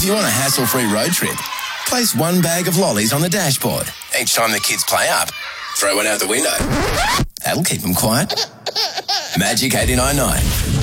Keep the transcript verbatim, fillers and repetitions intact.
you want a hassle-free road trip, place one bag of lollies on the dashboard. Each time the kids play up, throw one out the window. That'll keep them quiet. Magic eighty-nine point nine.